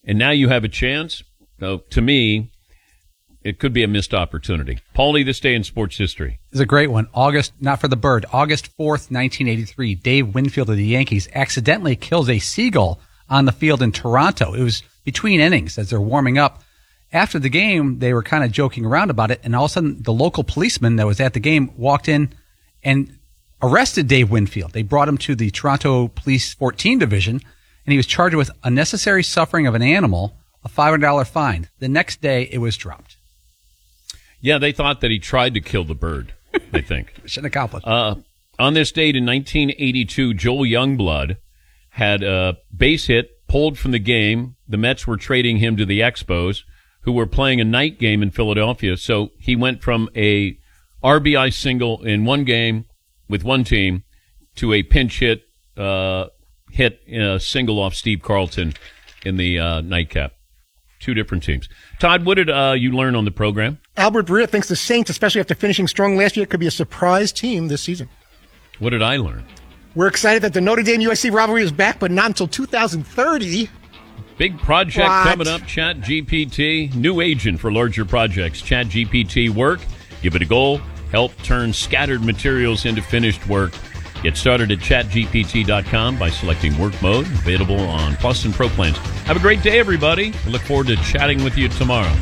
and now you have a chance. So, to me, it could be a missed opportunity. Paulie, this day in sports history. It's a great one. August 4th, 1983, Dave Winfield of the Yankees accidentally kills a seagull on the field in Toronto. It was between innings as they're warming up. After the game, they were kind of joking around about it, and all of a sudden, the local policeman that was at the game walked in and arrested Dave Winfield. They brought him to the Toronto Police 14 Division, and he was charged with unnecessary suffering of an animal, a $500 fine. The next day, it was dropped. Yeah, they thought that he tried to kill the bird, I think. Mission accomplished. On this date in 1982, Joel Youngblood had a base hit pulled from the game. The Mets were trading him to the Expos, who were playing a night game in Philadelphia. So he went from a RBI single in one game with one team to a pinch hit single off Steve Carlton in the nightcap. Two different teams. Todd, what did you learn on the program? Albert Breer thinks the Saints, especially after finishing strong last year, could be a surprise team this season. What did I learn? We're excited that the Notre Dame-USC rivalry is back, but not until 2030. Big project coming up, ChatGPT. New agent for larger projects. ChatGPT work. Give it a goal. Help turn scattered materials into finished work. Get started at chatgpt.com by selecting work mode, available on Plus and Pro plans. Have a great day, everybody. I look forward to chatting with you tomorrow.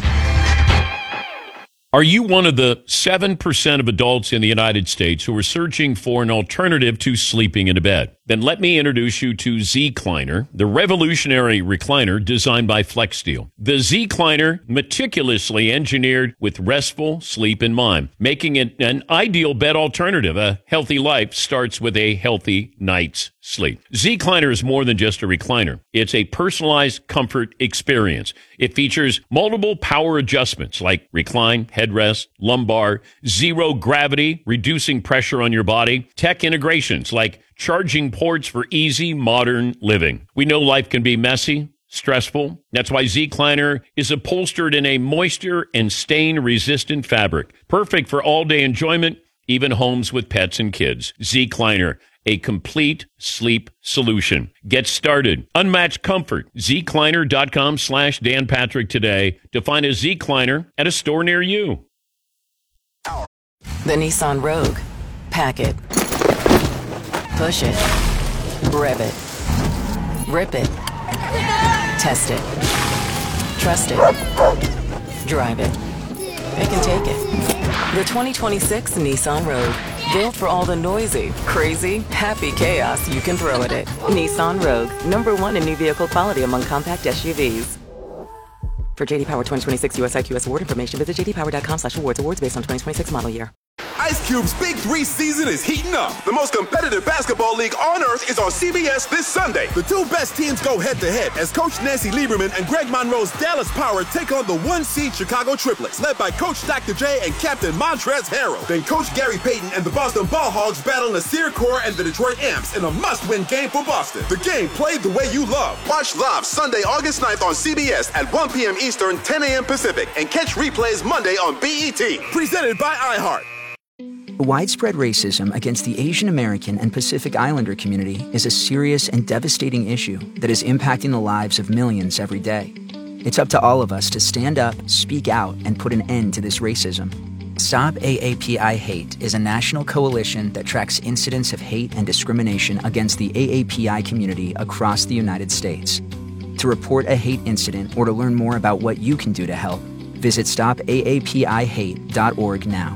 Are you one of the 7% of adults in the United States who are searching for an alternative to sleeping in a bed? Then let me introduce you to Zecliner, the revolutionary recliner designed by FlexSteel. The Zecliner, meticulously engineered with restful sleep in mind, making it an ideal bed alternative. A healthy life starts with a healthy night's sleep. Zecliner is more than just a recliner. It's a personalized comfort experience. It features multiple power adjustments like recline, headrest, lumbar, zero gravity, reducing pressure on your body, tech integrations like charging ports for easy modern living. We know life can be messy, stressful. That's why Zecliner is upholstered in a moisture and stain-resistant fabric. Perfect for all-day enjoyment, even homes with pets and kids. Zecliner, a complete sleep solution. Get started. Unmatched comfort. Zecliner.com/Dan Patrick today to find a Zecliner at a store near you. The Nissan Rogue. Pack it. Push it. Rev it. Rip it. Test it. Trust it. Drive it. Pick and take it. The 2026 Nissan Rogue. Built for all the noisy, crazy, happy chaos you can throw at it. Nissan Rogue. #1 in new vehicle quality among compact SUVs. For JD Power 2026 US IQS award information, visit jdpower.com/awards. Awards based on 2026 model year. Ice Cube's Big 3 season is heating up. The most competitive basketball league on earth is on CBS this Sunday. The two best teams go head-to-head as Coach Nancy Lieberman and Greg Monroe's Dallas Power take on the 1-seed Chicago Triplets, led by Coach Dr. J and Captain Montrezl Harrell. Then Coach Gary Payton and the Boston Ball Hogs battle Nasir Kaur and the Detroit Amps in a must-win game for Boston. The game played the way you love. Watch live Sunday, August 9th on CBS at 1 p.m. Eastern, 10 a.m. Pacific, and catch replays Monday on BET. Presented by iHeart. Widespread racism against the Asian American and Pacific Islander community is a serious and devastating issue that is impacting the lives of millions every day. It's up to all of us to stand up, speak out, and put an end to this racism. Stop AAPI Hate is a national coalition that tracks incidents of hate and discrimination against the AAPI community across the United States. To report a hate incident or to learn more about what you can do to help, visit stopaapihate.org now.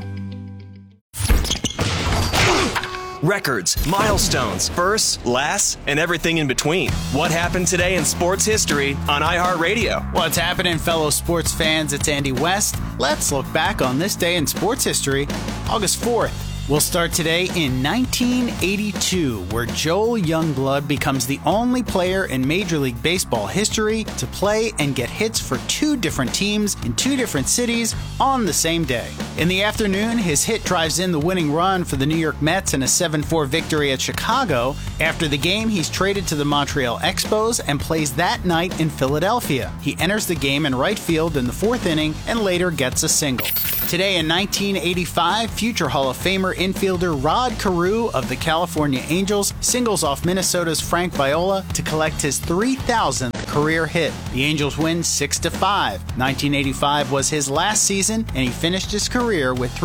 Records, milestones, firsts, lasts, and everything in between. What happened today in sports history on iHeartRadio? What's happening, fellow sports fans? It's Andy West. Let's look back on this day in sports history, August 4th. We'll start today in 1982, where Joel Youngblood becomes the only player in Major League Baseball history to play and get hits for two different teams in two different cities on the same day. In the afternoon, his hit drives in the winning run for the New York Mets in a 7-4 victory at Chicago. After the game, he's traded to the Montreal Expos and plays that night in Philadelphia. He enters the game in right field in the fourth inning and later gets a single. Today in 1985, future Hall of Famer infielder Rod Carew of the California Angels singles off Minnesota's Frank Viola to collect his 3,000th career hit. The Angels win 6-5. 1985 was his last season, and he finished his career with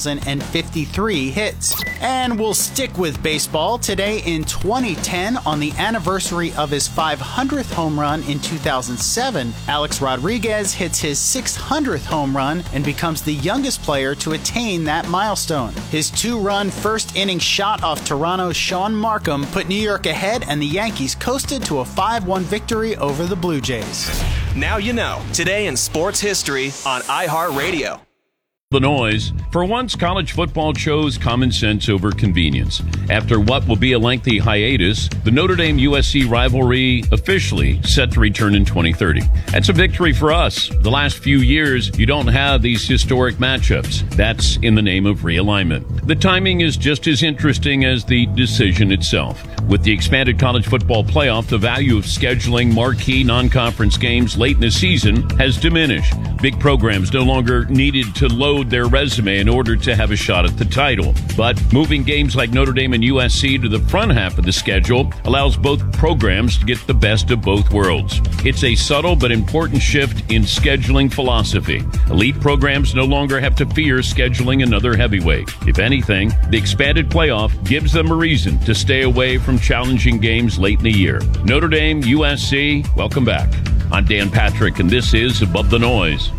3,053 hits. And we'll stick with baseball. Today in 2010, on the anniversary of his 500th home run in 2007, Alex Rodriguez hits his 600th home run and becomes the youngest player to attain that milestone. His 2-run first-inning shot off Toronto's Sean Markham put New York ahead, and the Yankees coasted to a 5-1 victory over the Blue Jays. Now you know. Today in sports history on iHeartRadio. The noise. For once, college football chose common sense over convenience. After what will be a lengthy hiatus, the Notre Dame-USC rivalry officially set to return in 2030. That's a victory for us. The last few years, you don't have these historic matchups. That's in the name of realignment. The timing is just as interesting as the decision itself. With the expanded college football playoff, the value of scheduling marquee non-conference games late in the season has diminished. Big programs no longer needed to load their resume in order to have a shot at the title. But moving games like Notre Dame and USC to the front half of the schedule allows both programs to get the best of both worlds. It's a subtle but important shift in scheduling philosophy. Elite programs no longer have to fear scheduling another heavyweight. If anything, the expanded playoff gives them a reason to stay away from challenging games late in the year. Notre Dame, USC, welcome back. I'm Dan Patrick, and this is Above the Noise.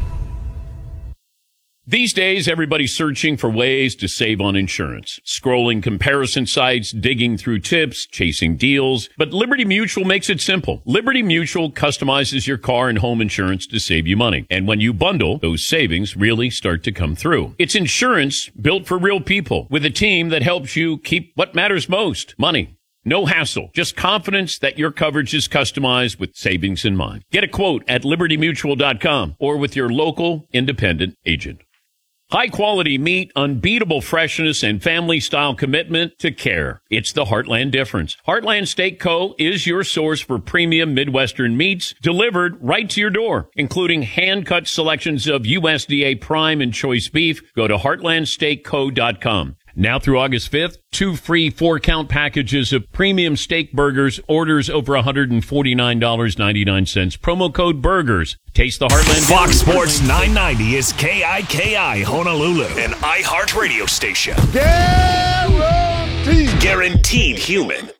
These days, everybody's searching for ways to save on insurance. Scrolling comparison sites, digging through tips, chasing deals. But Liberty Mutual makes it simple. Liberty Mutual customizes your car and home insurance to save you money. And when you bundle, those savings really start to come through. It's insurance built for real people with a team that helps you keep what matters most, money. No hassle, just confidence that your coverage is customized with savings in mind. Get a quote at libertymutual.com or with your local independent agent. High quality meat, unbeatable freshness, and family style commitment to care. It's the Heartland difference. Heartland Steak Co. is your source for premium Midwestern meats delivered right to your door, including hand-cut selections of USDA prime and choice beef. Go to heartlandsteakco.com. Now through August 5th, 2 free 4-count packages of premium steak burgers, orders over $149.99. Promo code BURGERS. Taste the Heartland. Fox Sports 990 is KIKI Honolulu, an iHeartRadio station. Guaranteed human.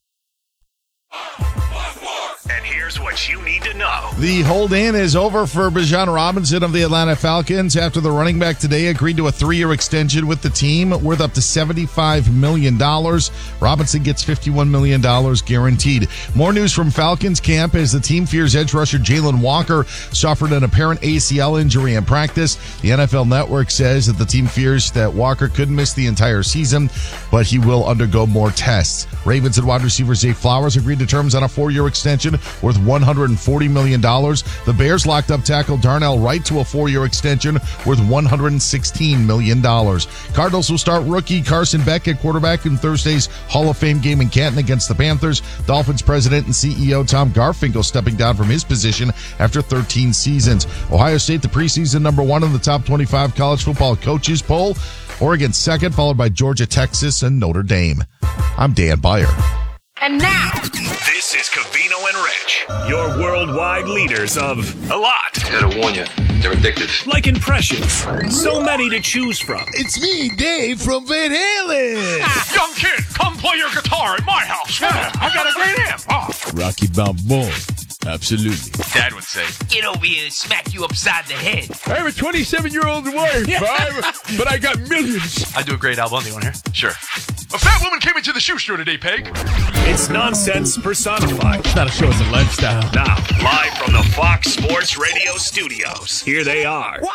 And here's what you need to know. The hold-in is over for Bijan Robinson of the Atlanta Falcons after the running back today agreed to a 3-year extension with the team worth up to $75 million. Robinson gets $51 million guaranteed. More news from Falcons camp as the team fears edge rusher Jalen Walker suffered an apparent ACL injury in practice. The NFL Network says that the team fears that Walker could miss the entire season, but he will undergo more tests. Ravens and wide receiver Zay Flowers agreed to terms on a 4-year extension worth $140 million. The Bears locked up tackle Darnell Wright to a 4-year extension worth $116 million. Cardinals will start rookie Carson Beck at quarterback in Thursday's Hall of Fame game in Canton against the Panthers. Dolphins president and CEO Tom Garfinkel stepping down from his position after 13 seasons. Ohio State, the preseason number 1 in the top 25 college football coaches poll. Oregon second, followed by Georgia, Texas, and Notre Dame. I'm Dan Beyer. And now, this is Covino and Rich, your worldwide leaders of a lot. Gotta warn you, they're addictive. Like impressions, so many to choose from. It's me, Dave from Van Halen. Young kid, come play your guitar at my house. Yeah, I got a great amp. Oh. Rocky Balboa. Absolutely. Dad would say, get over here and smack you upside the head. I have a 27-year-old wife, but I got millions. I do a great album. You want to hear? Sure. A fat woman came into the shoe store today, Peg. It's nonsense personified. It's not a show, it's a lifestyle. Now, live from the Fox Sports Radio studios, here they are. Wow!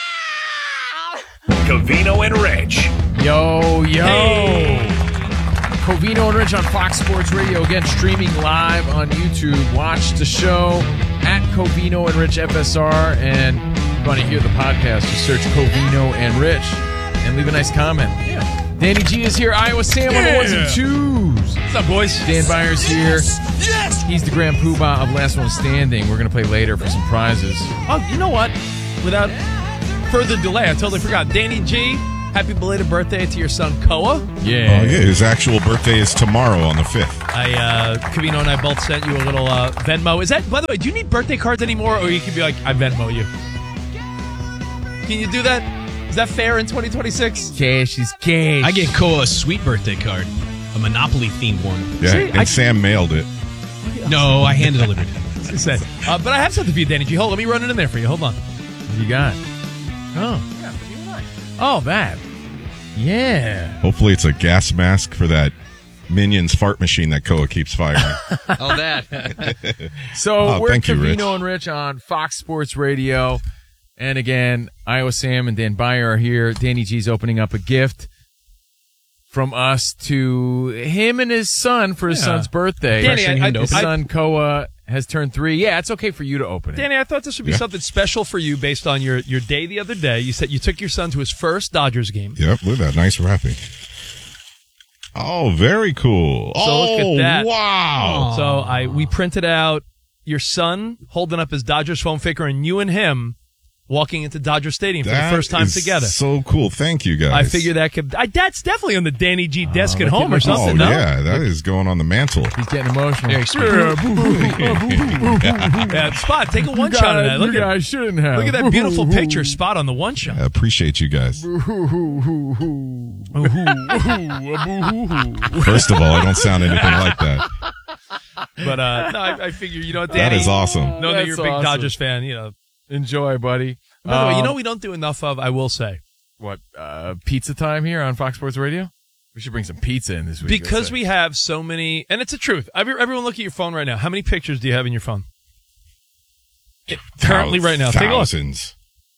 Covino and Rich. Yo. Hey. Covino and Rich on Fox Sports Radio, again, streaming live on YouTube. Watch the show at Covino and Rich FSR, and if you want to hear the podcast, just search Covino and Rich and leave a nice comment. Yeah. Danny G is here. Iowa Sam on the ones and twos. What's up, boys? Dan Byers here. Yes. He's the Grand Poobah of Last One Standing. We're going to play later for some prizes. Oh, you know what? Without further delay, I totally forgot. Danny G, Happy belated birthday to your son, Koa. Yeah. Oh, yeah. His actual birthday is tomorrow on the 5th. Cavino and I both sent you a little Venmo. Is that, by the way, do you need birthday cards anymore, or you can be like, I Venmo you? Can you do that? Is that fair in 2026? Cash is cash. I get Koa a sweet birthday card, a Monopoly-themed one. Yeah, Sam mailed it. No, I hand-delivered it. But I have something for you, Danny G. Hold, let me run it in there for you. Hold on. What you got? Oh. Yeah, for you and I. Oh, that. Yeah. Hopefully it's a gas mask for that Minions fart machine that Koa keeps firing. Oh, that. So we're thank you, Rich. Cavino and Rich on Fox Sports Radio. And again, Iowa Sam and Dan Beyer are here. Danny G's opening up a gift from us to him and his son for his son's birthday. Danny, his son Koa has turned 3. Yeah, it's okay for you to open it. Danny, I thought this would be something special for you based on your day the other day. You said you took your son to his first Dodgers game. Yep, look at that. Nice wrapping. Oh, very cool. So look at that. Wow. So we printed out your son holding up his Dodgers foam faker and you and him walking into Dodger Stadium for the first time together. So cool. Thank you, guys. I figure that could... that's definitely on the Danny G desk at home or something, no? Yeah, that is going on the mantle. He's getting emotional. Yeah, Spot, take a one-shot of that. Look at, I shouldn't have. Look at that beautiful picture, Spot, on the one-shot. I appreciate you guys. First of all, I don't sound anything like that. But no, I figure, you know, Danny... That is awesome. Know that you're a big Dodgers fan, you know. Enjoy, buddy. By the way, you know we don't do enough of, I will say. What, pizza time here on Fox Sports Radio? We should bring some pizza in this week. Because we have so many, and it's the truth. Everyone look at your phone right now. How many pictures do you have in your phone? Currently right now. Thousands.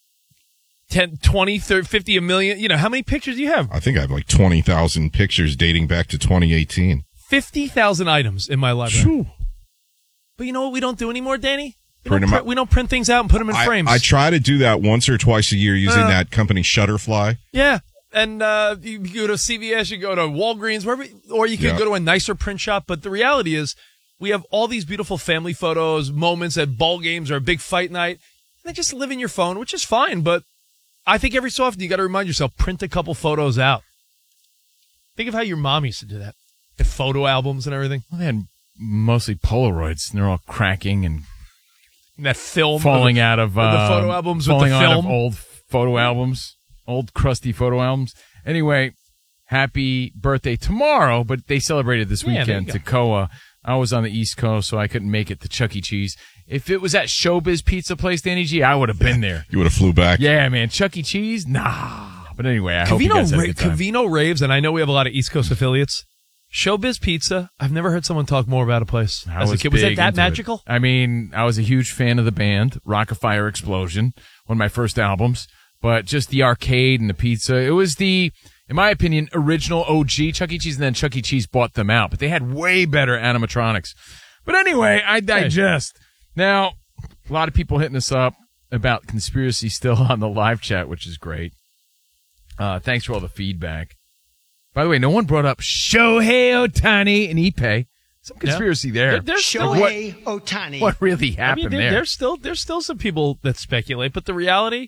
10, 20, 30, 50, a million. You know, how many pictures do you have? I think I have like 20,000 pictures dating back to 2018. 50,000 items in my library. True. But you know what we don't do anymore, Danny? We don't print things out and put them in frames. I try to do that once or twice a year using that company Shutterfly. Yeah. And you go to CVS, you go to Walgreens, wherever, or you can go to a nicer print shop. But the reality is we have all these beautiful family photos, moments at ball games or a big fight night. And they just live in your phone, which is fine. But I think every so often you got to remind yourself, print a couple photos out. Think of how your mom used to do that. The photo albums and everything. Well, they had mostly Polaroids, and they're all cracking and that film falling out of the photo albums with the film. Out of old photo albums, old crusty photo albums. Anyway, happy birthday tomorrow, but they celebrated this weekend to Koa. I was on the East Coast, so I couldn't make it to Chuck E. Cheese. If it was at Showbiz Pizza Place, Danny G, I would have been there. You would have flew back. Yeah, man. Chuck E. Cheese? Nah. But anyway, I hope you guys had a good time. Cavino raves, and I know we have a lot of East Coast affiliates. Showbiz Pizza. I've never heard someone talk more about a place as a kid. Was it that magical? I mean, I was a huge fan of the band, Rock-afire Explosion, one of my first albums. But just the arcade and the pizza. It was the, in my opinion, original OG Chuck E. Cheese, and then Chuck E. Cheese bought them out. But they had way better animatronics. But anyway, I digest. Now, a lot of people hitting us up about conspiracy still on the live chat, which is great. Thanks for all the feedback. By the way, no one brought up Shohei Ohtani and Ippei. Some conspiracy there. There's Shohei Ohtani. What really happened there? There's still some people that speculate, but the reality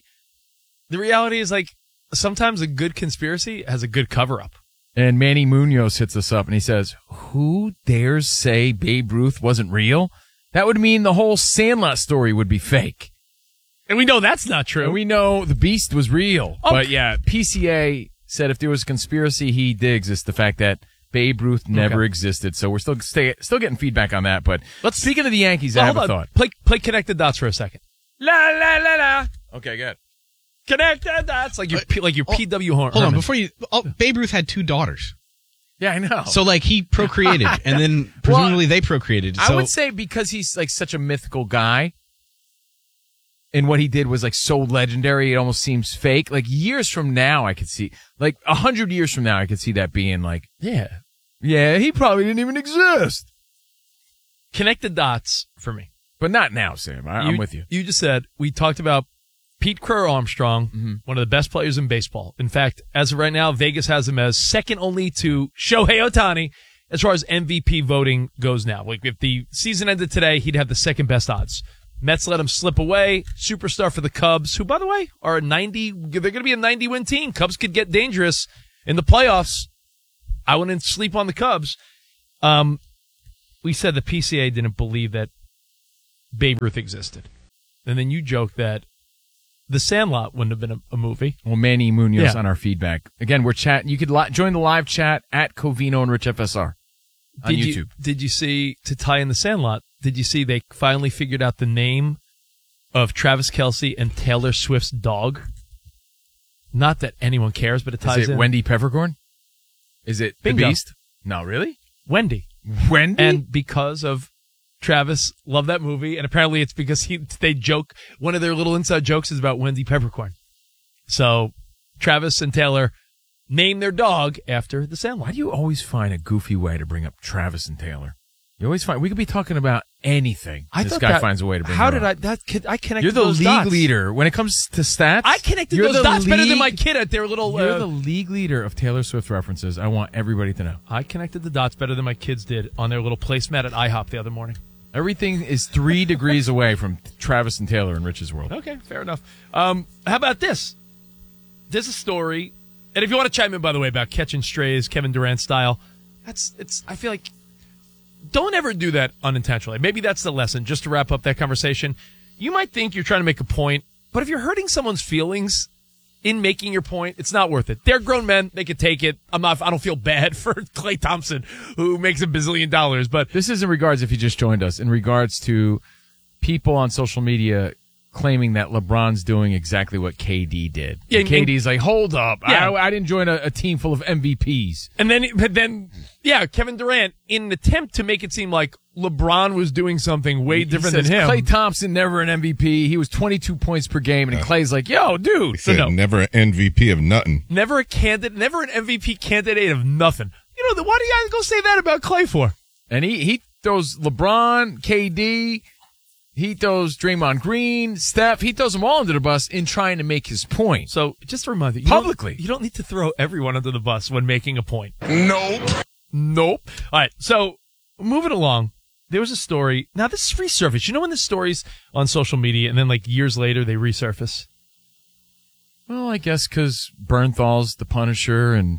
is like sometimes a good conspiracy has a good cover-up. And Manny Munoz hits us up and he says, "Who dares say Babe Ruth wasn't real? That would mean the whole Sandlot story would be fake." And we know that's not true. And we know the Beast was real. Oh. But yeah, PCA said if there was a conspiracy he digs, it's the fact that Babe Ruth never existed. So we're still getting feedback on that. But speaking of the Yankees, I have a thought. Play Connected Dots for a second. La la la la. Okay, good. Connected Dots, like your PW horn. Hold on, before you. Babe Ruth had 2 daughters. Yeah, I know. So like he procreated, and then presumably they procreated. So. I would say because he's like such a mythical guy. And what he did was like so legendary, it almost seems fake. Like years from now, I could see, like 100 years from now, I could see that being like, yeah, he probably didn't even exist. Connected dots for me. But not now, Sam. I'm with you. You just said, we talked about Pete Crow Armstrong, one of the best players in baseball. In fact, as of right now, Vegas has him as second only to Shohei Ohtani as far as MVP voting goes now. Like if the season ended today, he'd have the second best odds. Mets let him slip away. Superstar for the Cubs, who, by the way, are they're going to be a 90-win team. Cubs could get dangerous in the playoffs. I wouldn't sleep on the Cubs. We said the PCA didn't believe that Babe Ruth existed. And then you joked that The Sandlot wouldn't have been a movie. Well, Manny Munoz on our feedback. Again, we're chatting. You could join the live chat at Covino and Rich FSR on YouTube. Did you see, to tie in The Sandlot, did you see they finally figured out the name of Travis Kelce and Taylor Swift's dog? Not that anyone cares, but it ties in. Is it Wendy Peppercorn? Is it Bingo. The Beast? No, really? Wendy. And because of Travis loved that movie, and apparently it's because they joke, one of their little inside jokes is about Wendy Peppercorn. So Travis and Taylor name their dog after The Sandlot. Why do you always find a goofy way to bring up Travis and Taylor? You always find we could be talking about anything. This guy finds a way to bring. How it did up. I connect? You're the those league dots. leader when it comes to stats. I connected those dots better than my kid at their little. You're the league leader of Taylor Swift references. I want everybody to know. I connected the dots better than my kids did on their little placemat at IHOP the other morning. Everything is 3 degrees away from Travis and Taylor in Rich's world. Okay, fair enough. How about this? There's a story, and if you want to chime in, by the way, about catching strays, Kevin Durant style, I feel like, don't ever do that unintentionally. Maybe that's the lesson, just to wrap up that conversation. You might think you're trying to make a point, but if you're hurting someone's feelings in making your point, it's not worth it. They're grown men. They can take it. I don't feel bad for Klay Thompson, who makes $1 billion. But this is in regards, if you just joined us, in regards to people on social media claiming that LeBron's doing exactly what KD did. Yeah, and KD's like, hold up. Yeah. I didn't join a team full of MVPs. And then, Kevin Durant, in an attempt to make it seem like LeBron was doing something way different than him. Klay Thompson, never an MVP. He was 22 points per game, and Klay's like, yo, dude. He said never an MVP of nothing. Never a candidate, never an MVP candidate of nothing. You know, why do you guys go say that about Klay for? And he throws LeBron, KD, he throws Draymond Green, Steph. He throws them all under the bus in trying to make his point. So just a reminder, publicly, you don't need to throw everyone under the bus when making a point. Nope. All right. So moving along, there was a story. Now this is resurfaced. You know when the stories on social media and then like years later they resurface? Well, I guess because Bernthal's the Punisher, and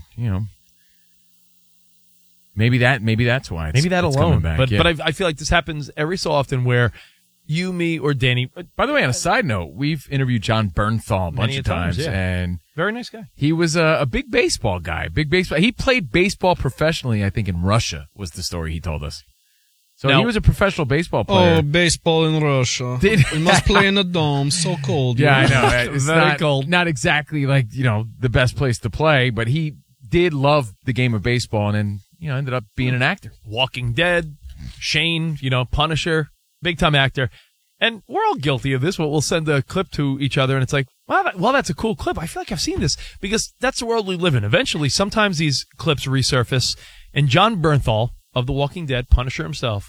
maybe that's why. Maybe that alone. Back. But I feel like this happens every so often where you, me, or Danny. By the way, on a side note, we've interviewed John Bernthal a bunch of times, and very nice guy. He was a big baseball guy. He played baseball professionally, I think, in Russia, was the story he told us. So he was a professional baseball player. Oh, baseball in Russia. We must play in the dome. So cold. Yeah, I know. It's very cold. Not exactly like, the best place to play, but he did love the game of baseball and then, ended up being an actor. Walking Dead, Shane, Punisher, big-time actor. And we're all guilty of this. We'll send a clip to each other, and it's like, well, that's a cool clip. I feel like I've seen this because that's the world we live in. Eventually, sometimes these clips resurface, and John Bernthal of The Walking Dead, Punisher himself,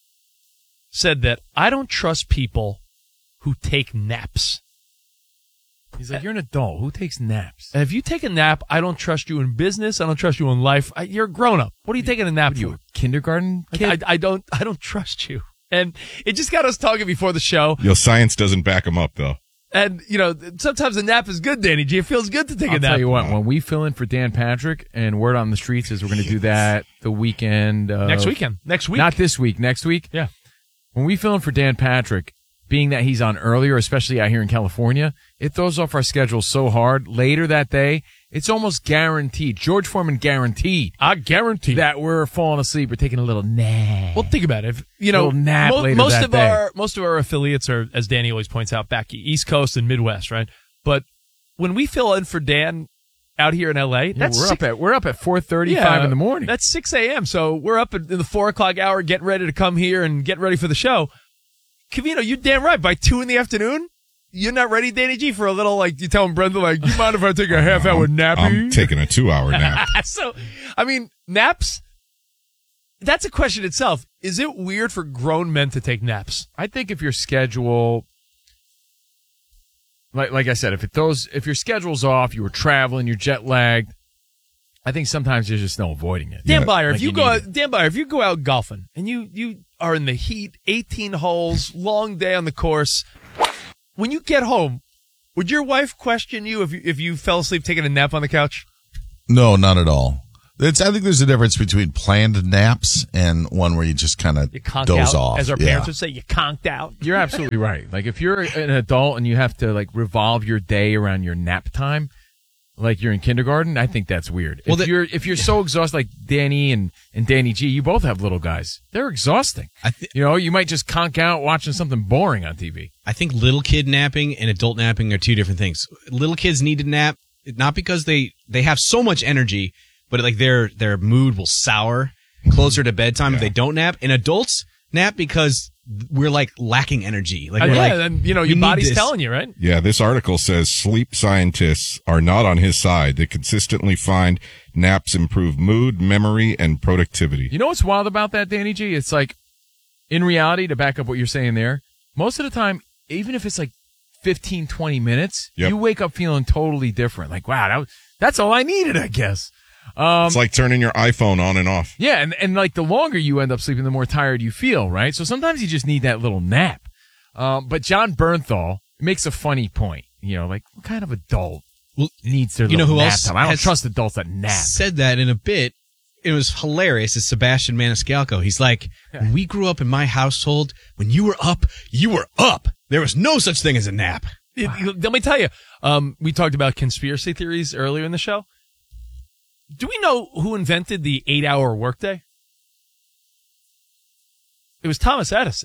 said that I don't trust people who take naps. He's like, you're an adult. Who takes naps? And if you take a nap, I don't trust you in business. I don't trust you in life. You're a grown-up. What are you taking a nap for? You a kindergarten kid? I don't trust you. And it just got us talking before the show. Science doesn't back him up, though. And, sometimes a nap is good, Danny G. It feels good to take a nap. I'll tell you what, when we fill in for Dan Patrick, and word on the streets is we're going to do that the weekend. Next weekend. Next week. Not this week. Next week. Yeah. When we fill in for Dan Patrick, being that he's on earlier, especially out here in California, it throws off our schedule so hard. Later that day, it's almost guaranteed. George Foreman guaranteed. I guarantee that we're falling asleep or taking a little nap. Well, think about it. If, little nap later that day. Most of our affiliates are, as Danny always points out, back East Coast and Midwest, right? But when we fill in for Dan out here in LA, we're up at 4:35 in the morning. That's 6 a.m. So we're up in the 4 o'clock hour, getting ready to come here and get ready for the show. Covino, you're damn right. By 2 in the afternoon, you're not ready, Danny G, for a little, like, you telling Brenda, like, you mind if I take a half-hour nap? I'm taking a 2-hour nap. So, naps, that's a question itself. Is it weird for grown men to take naps? I think if your schedule, like I said, if your schedule's off, you were traveling, you're jet lagged, I think sometimes there's just no avoiding it. Dan Byer, Like if you go out golfing and you are in the heat, 18 holes, long day on the course, when you get home, would your wife question you if you fell asleep taking a nap on the couch? No, not at all. I think there's a difference between planned naps and one where you just kind of doze off. As our parents would say, you conked out. You're absolutely right. Like if you're an adult and you have to like revolve your day around your nap time, like you're in kindergarten, I think that's weird. Well, if you're so exhausted, like Danny and Danny G, you both have little guys. They're exhausting. You might just conk out watching something boring on TV. I think little kid napping and adult napping are two different things. Little kids need to nap, not because they have so much energy, but like their mood will sour closer to bedtime if they don't nap. And adults nap because we're like lacking energy. Like your body's telling you, right? Yeah, this article says sleep scientists are not on his side. They consistently find naps improve mood, memory, and productivity. You know what's wild about that, Danny G? It's like, in reality, to back up what you're saying there, most of the time, even if it's like 15, 20 minutes, you wake up feeling totally different. Like, wow, that's all I needed, I guess. It's like turning your iPhone on and off. Yeah, and like the longer you end up sleeping, the more tired you feel, right? So sometimes you just need that little nap. But John Bernthal makes a funny point. Like what kind of adult needs their little nap time? I don't trust adults that nap. Said that in a bit. It was hilarious. It's Sebastian Maniscalco. He's like, when we grew up in my household, when you were up, you were up. There was no such thing as a nap. Let me tell you, we talked about conspiracy theories earlier in the show. Do we know who invented the 8-hour workday? It was Thomas Edison.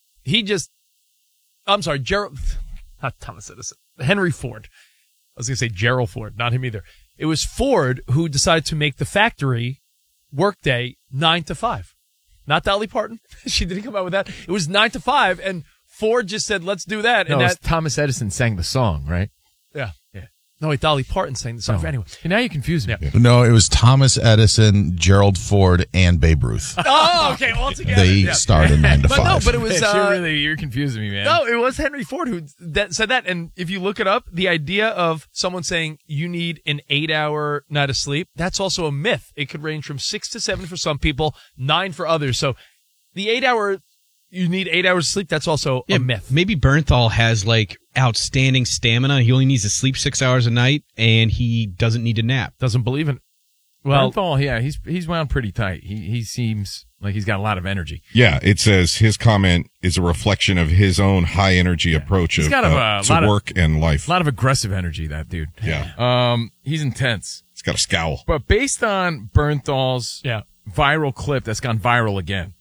Not Thomas Edison. Henry Ford. I was going to say Gerald Ford, not him either. It was Ford who decided to make the factory workday 9 to 5. Not Dolly Parton. She didn't come out with that. It was 9 to 5, and Ford just said, let's do that. No, and Thomas Edison sang the song, right? Yeah. No, wait, Dolly Parton sang the song. Anyway. Now you confuse me. No, it was Thomas Edison, Gerald Ford, and Babe Ruth. Oh, okay, all together. They starred in 9 to 5. No, but it was... you're confusing me, man. No, it was Henry Ford who said that. And if you look it up, the idea of someone saying you need an 8-hour night of sleep, that's also a myth. It could range from 6 to 7 for some people, 9 for others. So the 8-hour... You need 8 hours of sleep. That's also a myth. Maybe Bernthal has like outstanding stamina. He only needs to sleep 6 hours a night, and he doesn't need to nap. Doesn't believe in it. Well, Bernthal, he's wound pretty tight. He seems like he's got a lot of energy. Yeah, it says his comment is a reflection of his own high energy approach to work and life. A lot of aggressive energy, that dude. Yeah. He's intense. He's got a scowl. But based on Bernthal's viral clip that's gone viral again,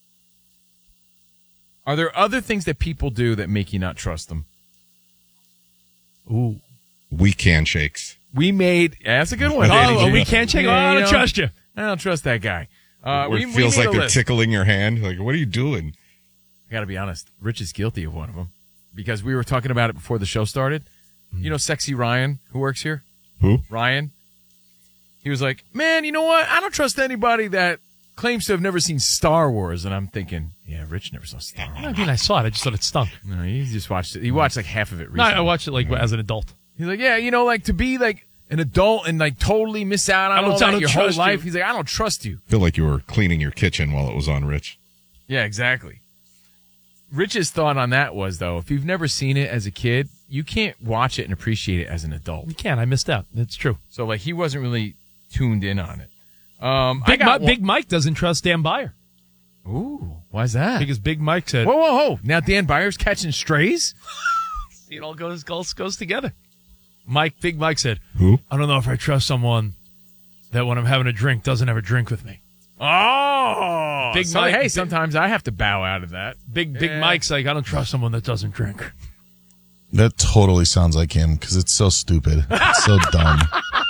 are there other things that people do that make you not trust them? Ooh. Weak handshakes. That's a good one. A weak handshake? I don't trust you. I don't trust that guy. Where it feels like they're tickling your hand. Like, what are you doing? I got to be honest. Rich is guilty of one of them. Because we were talking about it before the show started. You know Sexy Ryan, who works here? Who? Ryan. He was like, man, you know what? I don't trust anybody that claims to have never seen Star Wars. And I'm thinking, yeah, Rich never saw Star Wars. I mean, I saw it. I just thought it stunk. No, he just watched it. He watched like half of it recently. No, I watched it like as an adult. He's like, yeah, like to be like an adult and like totally miss out on all that your whole life. He's like, I don't trust you. I feel like you were cleaning your kitchen while it was on, Rich. Yeah, exactly. Rich's thought on that was, though, if you've never seen it as a kid, you can't watch it and appreciate it as an adult. You can't. I missed out. That's true. So like he wasn't really tuned in on it. Big Mike doesn't trust Dan Byer. Ooh, why's that? Because Big Mike said, "Whoa! Now Dan Byer's catching strays." See, it all goes together. Big Mike said, "Who? I don't know if I trust someone that when I'm having a drink doesn't have a drink with me." Oh, Big Mike. Hey, sometimes I have to bow out of that. Big Mike's like, I don't trust someone that doesn't drink. That totally sounds like him because it's so stupid. It's so dumb.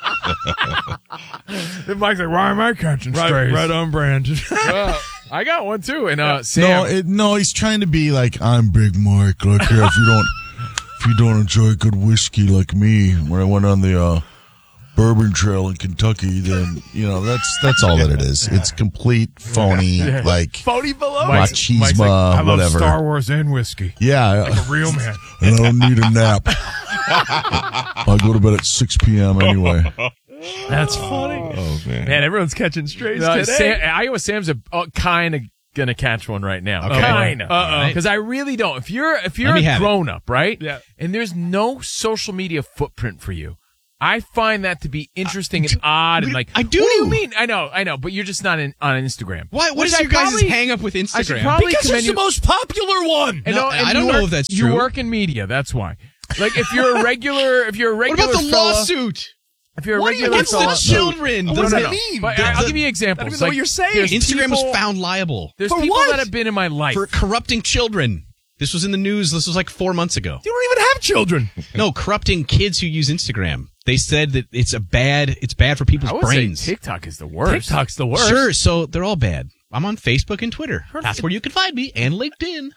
Mike's like, why am I catching strays? Right on brand. Well, I got one too. And Sam. No, he's trying to be like, I'm Big Mike. Like, if you don't enjoy good whiskey like me, when I went on the Bourbon Trail in Kentucky, then that's all that it is. It's complete phony, like phony below machismo, Mike's like, I love whatever. Star Wars and whiskey. Yeah, like a real man. And I don't need a nap. I go to bed at 6 p.m. anyway. That's funny. Oh, man. Everyone's catching strays today. Iowa Sam's kind of gonna catch one right now. Okay. Kind of. Because I really don't. If you're a grown up, right? Yeah. And there's no social media footprint for you, I find that to be interesting and odd and like. I do. What do you mean? I know, but you're just not on Instagram. What is your guys' hang up with Instagram? Because it's the most popular one. I don't know if that's true. You work in media, that's why. Like if you're a regular, what about the lawsuit? If you're a regular against the children, what does does that mean? But I'll give you examples. I don't even know what you're saying. Instagram was found liable. There's For people what? that have been in my life for corrupting children. This was in the news. This was like 4 months ago. You don't even have children. No, corrupting kids who use Instagram. They said that it's bad for people's brains. Say TikTok is the worst. TikTok's the worst. Sure, so they're all bad. I'm on Facebook and Twitter. That's where you can find me, and LinkedIn.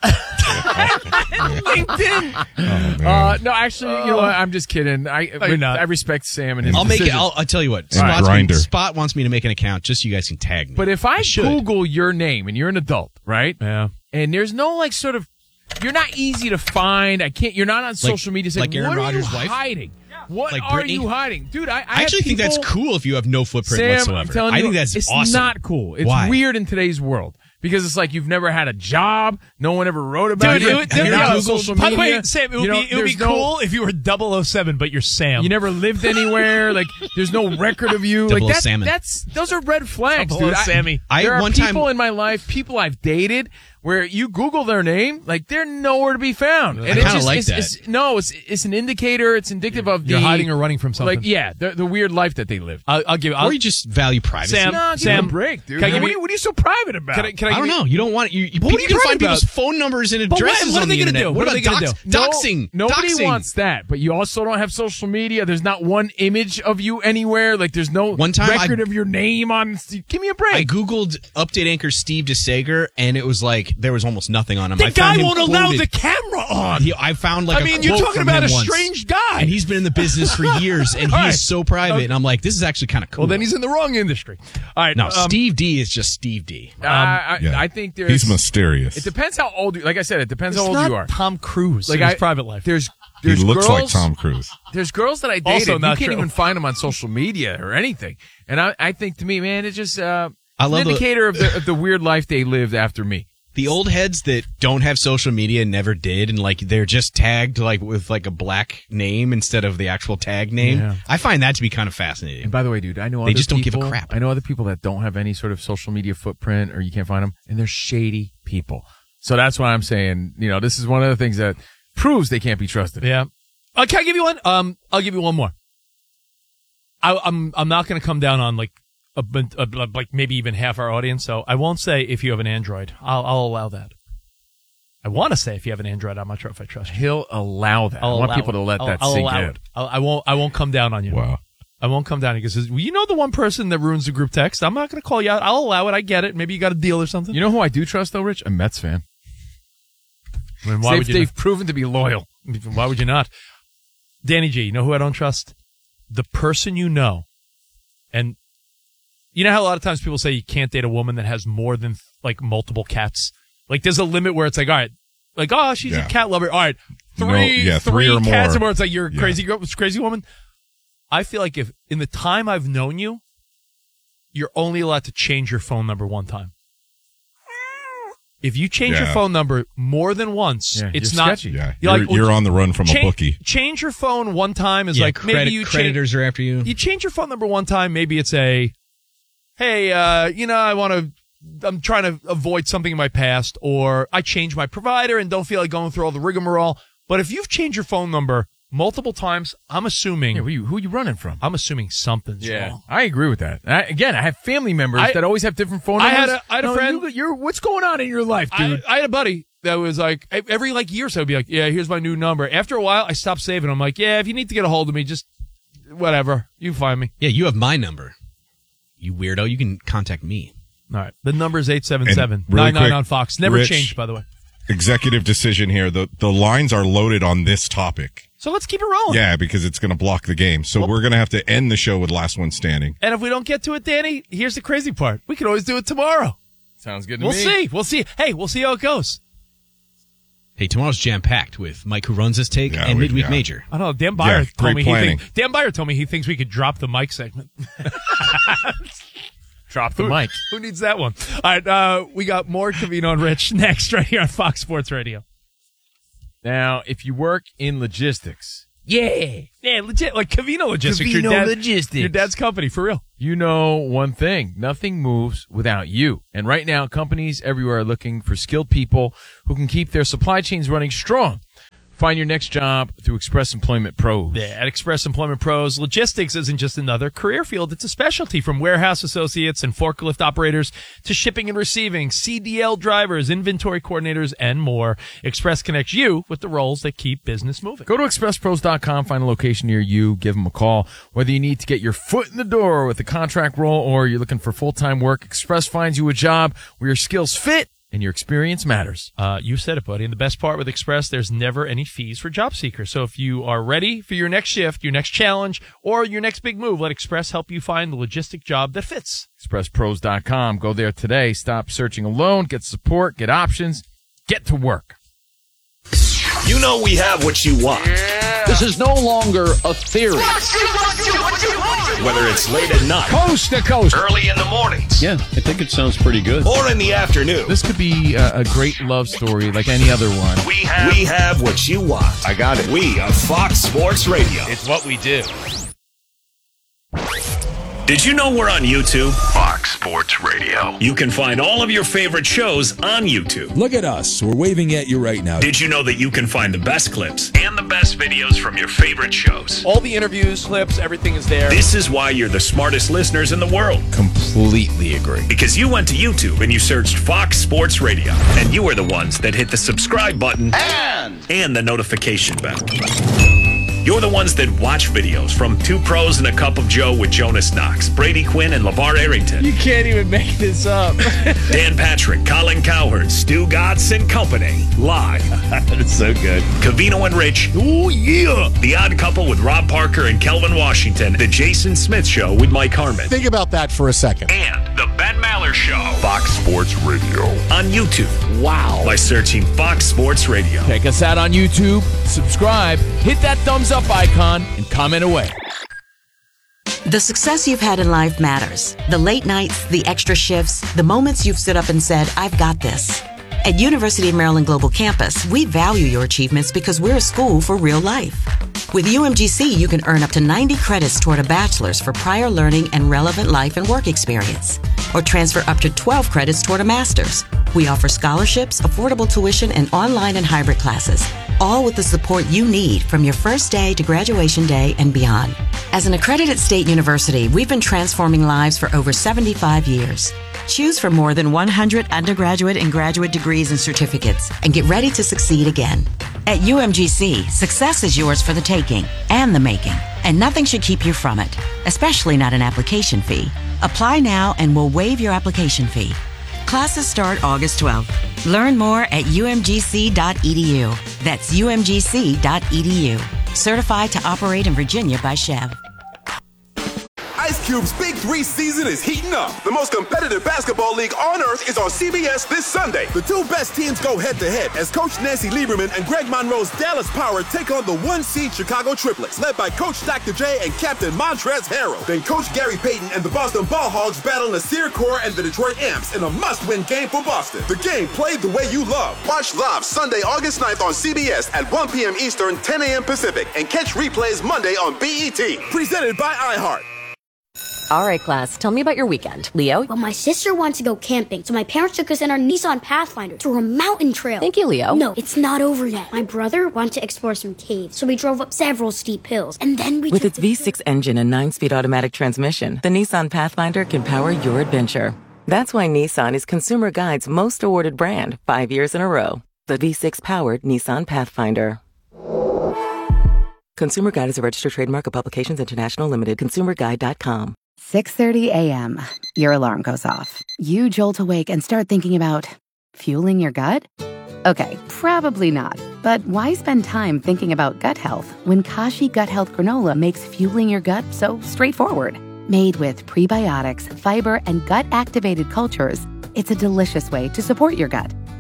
LinkedIn. No, actually, you know what? I'm just kidding. I respect Sam and his decision. I'll tell you what. Spot wants me to make an account just so you guys can tag me. But if I Google your name and you're an adult, right? Yeah. And there's no like sort of, you're not easy to find. You're not on social media saying, like Aaron what Rodgers' are you wife? hiding? What Like are Britney? you hiding? Dude, I actually think that's cool if you have no footprint Sam, whatsoever. I'm telling you, I think that's it's awesome. not cool. It's Why? weird in today's world. Because it's like you've never had a job, no one ever wrote about you. You're not on social By the media. way, Sam, it would be cool if you were 007, but you're Sam. You never lived anywhere. Like there's no record of you. Like those are red flags, dude. Sammy. There are people in my life, people I've dated, where you Google their name, like they're nowhere to be found. I kind of like that. It's an indicator. It's indicative of you're hiding or running from something. Like the weird life that they live. Or you just value privacy. Sam, give me a break, dude. What are you so private about? I don't know. You don't want you can find people's phone numbers and addresses on the internet. What are they going to do? Doxing. Nobody wants that. But you also don't have social media. There's not one image of you anywhere. Like there's no record of your name on. Give me a break. I googled update anchor Steve DeSager, and it was like there was almost nothing on him. The guy won't allow the camera on. I found like. You're talking about a strange guy, and he's been in the business for years, and he's so private. And I'm like, this is actually kind of cool. Well, then he's in the wrong industry. All right, no, Steve D is just Steve D. I think there's. He's mysterious. It depends how old you. Like I said, it depends how old you are. Tom Cruise, like his private life. There's he looks girls, like Tom Cruise. There's girls that I dated. Also you not can't true. even find them on social media or anything. And I think to me, man, it's just an I love indicator of the weird life they lived after me. The old heads that don't have social media never did, and like they're just tagged like with like a black name instead of the actual tag name. Yeah. I find that to be kind of fascinating. And by the way, dude, I know they just don't give a crap. I know other people that don't have any sort of social media footprint, or you can't find them, and they're shady people. So that's why I'm saying, this is one of the things that proves they can't be trusted. Yeah. Can I give you one? I'll give you one more. I'm not going to come down on like maybe even half our audience, so I won't say if you have an Android. I'll allow that. I want to say if you have an Android, I'm not sure if I trust you. He'll allow that. I want people to let that sink in. I won't come down on you. Wow. I won't come down because the one person that ruins the group text. I'm not going to call you out. I'll allow it. I get it. Maybe you got a deal or something. You know who I do trust though, Rich? A Mets fan. I mean, why would you they've proven to be loyal. Why would you not? Danny G, you know who I don't trust? The person you know. And you know how a lot of times people say you can't date a woman that has more than like multiple cats? Like there's a limit where it's like, all right, like, oh, she's a cat lover. All right, three or cats more. Where it's like you're a crazy woman. I feel like if in the time I've known you, you're only allowed to change your phone number one time. If you change your phone number more than once, it's not sketchy. Yeah, you're on the run from a bookie. Change your phone one time is like maybe you creditors are after you. You change your phone number one time. Maybe it's hey, I'm trying to avoid something in my past, or I changed my provider and don't feel like going through all the rigmarole. But if you've changed your phone number multiple times, I'm assuming. Yeah, who are you running from? I'm assuming something's wrong. I agree with that. I have family members that always have different phone numbers. I had a friend. What's going on in your life, dude? I had a buddy that was like, every year or so, I'd be like, yeah, here's my new number. After a while, I stopped saving. I'm like, yeah, if you need to get a hold of me, just whatever. You find me. Yeah, you have my number. You weirdo. You can contact me. All right. The number is 877-99 on Fox. Never changed, by the way. Executive decision here. The lines are loaded on this topic. So let's keep it rolling. Yeah, because it's going to block the game. So we're going to have to end the show with last one standing. And if we don't get to it, Danny, here's the crazy part. We can always do it tomorrow. Sounds good to me. We'll see. Hey, we'll see how it goes. Hey, tomorrow's jam-packed with Mike, who runs this take, and Midweek Major. I don't know. Dan Byer told me he thinks we could drop the Mike segment. Drop the mic. Who needs that one? All right, we got more Covino and Rich next right here on Fox Sports Radio. Now, if you work in logistics. Yeah, legit. Like Covino Logistics. Logistics. Your dad's company, for real. You know one thing. Nothing moves without you. And right now, companies everywhere are looking for skilled people who can keep their supply chains running strong. Find your next job through Express Employment Pros. Yeah, at Express Employment Pros, logistics isn't just another career field. It's a specialty, from warehouse associates and forklift operators to shipping and receiving, CDL drivers, inventory coordinators, and more. Express connects you with the roles that keep business moving. Go to expresspros.com, find a location near you, give them a call. Whether you need to get your foot in the door with a contract role or you're looking for full-time work, Express finds you a job where your skills fit and your experience matters. You said it, buddy. And the best part with Express, there's never any fees for job seekers. So if you are ready for your next shift, your next challenge, or your next big move, let Express help you find the logistic job that fits. ExpressPros.com. Go there today. Stop searching alone. Get support. Get options. Get to work. You know we have what you want. Yeah. This is no longer a theory. Whether it's late at night, coast to coast, early in the mornings. Yeah, I think it sounds pretty good. Or in the afternoon. This could be a great love story like any other one. We have what you want. I got it. We are Fox Sports Radio. It's what we do. Did you know we're on YouTube? Fox Sports Radio. You can find all of your favorite shows on YouTube. Look at us. We're waving at you right now. Did you know that you can find the best clips and the best videos from your favorite shows? All the interviews, clips, everything is there. This is why you're the smartest listeners in the world. Completely agree. Because you went to YouTube and you searched Fox Sports Radio, and you were the ones that hit the subscribe button and the notification bell. You're the ones that watch videos from Two Pros and a Cup of Joe with Jonas Knox, Brady Quinn, and LeVar Arrington. You can't even make this up. Dan Patrick, Colin Cowherd, Stu Gatz and Company. Live. That's so good. Covino and Rich. Oh, yeah. The Odd Couple with Rob Parker and Kelvin Washington. The Jason Smith Show with Mike Harmon. Think about that for a second. And the Ben Maller Show. Fox Sports Radio. On YouTube. Wow. By searching Fox Sports Radio. Check us out on YouTube. Subscribe. Hit that thumbs up icon and comment away. The success you've had in life matters. The late nights, the extra shifts, the moments you've stood up and said, I've got this. At University of Maryland Global Campus, we value your achievements because we're a school for real life. With UMGC, you can earn up to 90 credits toward a bachelor's for prior learning and relevant life and work experience, or transfer up to 12 credits toward a master's. We offer scholarships, affordable tuition, and online and hybrid classes, all with the support you need from your first day to graduation day and beyond. As an accredited state university, we've been transforming lives for over 75 years. Choose from more than 100 undergraduate and graduate degrees and certificates, and get ready to succeed again. At UMGC, success is yours for the taking and the making, and nothing should keep you from it, especially not an application fee. Apply now and we'll waive your application fee. Classes start August 12th. Learn more at umgc.edu. That's umgc.edu. Certified to operate in Virginia by Chev. Ice Cube's Big 3 season is heating up. The most competitive basketball league on earth is on CBS this Sunday. The two best teams go head-to-head as Coach Nancy Lieberman and Greg Monroe's Dallas Power take on the 1-seed Chicago Triplets, led by Coach Dr. J and Captain Montrezl Harrell. Then Coach Gary Payton and the Boston Ball Hogs battle Nasir Kaur and the Detroit Amps in a must-win game for Boston. The game played the way you love. Watch live Sunday, August 9th on CBS at 1 p.m. Eastern, 10 a.m. Pacific, and catch replays Monday on BET. Presented by iHeart. All right, class, tell me about your weekend. Leo? Well, my sister wants to go camping, so my parents took us in our Nissan Pathfinder through a mountain trail. Thank you, Leo. No, it's not over yet. My brother wanted to explore some caves, so we drove up several steep hills, and then we With its V6 engine and 9-speed automatic transmission, the Nissan Pathfinder can power your adventure. That's why Nissan is Consumer Guide's most awarded brand 5 years in a row. The V6-powered Nissan Pathfinder. Consumer Guide is a registered trademark of Publications International Limited. ConsumerGuide.com. 6:30 a.m. Your alarm goes off. You jolt awake and start thinking about fueling your gut? Okay, probably not. But why spend time thinking about gut health when Kashi Gut Health Granola makes fueling your gut so straightforward? Made with prebiotics, fiber, and gut-activated cultures, it's a delicious way to support your gut.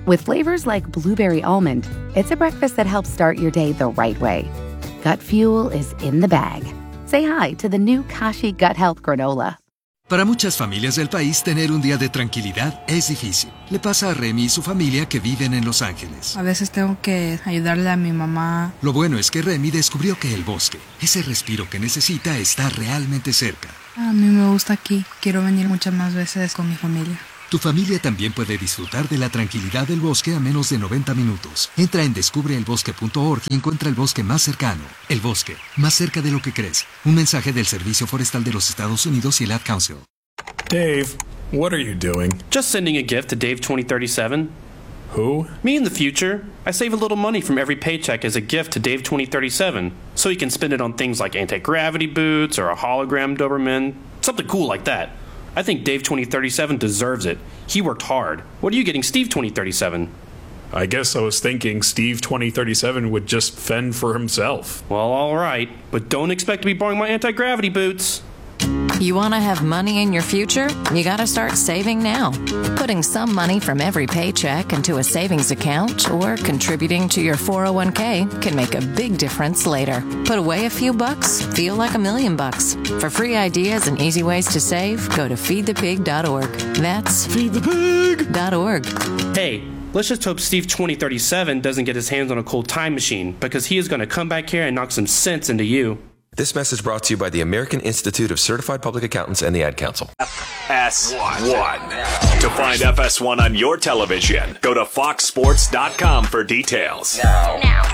With flavors like blueberry almond, it's a breakfast that helps start your day the right way. Gut Fuel is in the bag. Say hi to the new Kashi Gut Health Granola. Para muchas familias del país, tener un día de tranquilidad es difícil. Le pasa a Remy y su familia que viven en Los Ángeles. A veces tengo que ayudarle a mi mamá. Lo bueno es que Remy descubrió que el bosque, ese respiro que necesita, está realmente cerca. A mí me gusta aquí. Quiero venir muchas más veces con mi familia. Tu familia también puede disfrutar de la tranquilidad del bosque a menos de 90 minutos. Entra en descubreelbosque.org y encuentra el bosque más cercano. El bosque, más cerca de lo que crees. Un mensaje del Servicio Forestal de los Estados Unidos y el Ad Council. Dave, what are you doing? Just sending a gift to Dave 2037. Who? Me in the future. I save a little money from every paycheck as a gift to Dave 2037, so he can spend it on things like anti-gravity boots or a hologram Doberman, something cool like that. I think Dave 2037 deserves it. He worked hard. What are you getting Steve 2037? I guess I was thinking Steve 2037 would just fend for himself. Well, all right, but don't expect to be borrowing my anti-gravity boots. You want to have money in your future? You got to start saving now. Putting some money from every paycheck into a savings account or contributing to your 401k can make a big difference later. Put away a few bucks, feel like $1 million. For free ideas and easy ways to save, go to feedthepig.org. That's feedthepig.org. Hey, let's just hope Steve 2037 doesn't get his hands on a cold time machine, because he is going to come back here and knock some sense into you. This message brought to you by the American Institute of Certified Public Accountants and the Ad Council. FS1. To find FS1 on your television, go to foxsports.com for details. Now.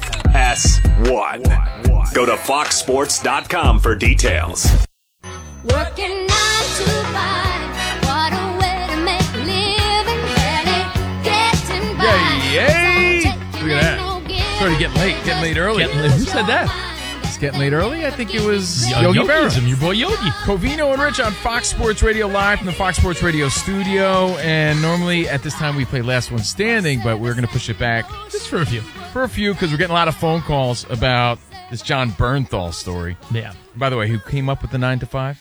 FS1. Go to foxsports.com for details. Working 9 to 5. What a way to make a living. Barely getting by. Yay! Look at that. Started getting late. Getting late early. Who said that? Getting late early? I think it was Yogi Berra. Your boy Yogi. Covino and Rich on Fox Sports Radio live from the Fox Sports Radio studio. And normally at this time we play Last One Standing, but we're going to push it back. Just for a few. Because we're getting a lot of phone calls about this John Bernthal story. Yeah. By the way, who came up with the 9 to 5?